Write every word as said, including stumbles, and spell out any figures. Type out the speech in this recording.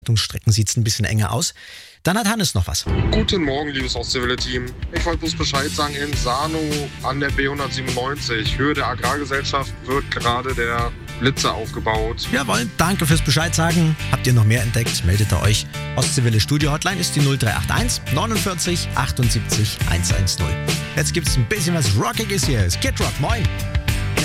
Strecken sieht es ein bisschen enger aus. Dann hat Hannes noch was. Guten Morgen, liebes Ostseewelle-Team. Ich wollte bloß Bescheid sagen, in Sarnow an der B hundertsiebenundneunzig, Höhe der Agrargesellschaft, wird gerade der Blitzer aufgebaut. Jawohl, danke fürs Bescheid sagen. Habt ihr noch mehr entdeckt, meldet ihr euch. Ostseewelle Studio Hotline ist die null drei acht eins neunundvierzig achtundsiebzig hundertzehn. Jetzt gibt's ein bisschen was Rockiges hier. Es Kid Rock, moin.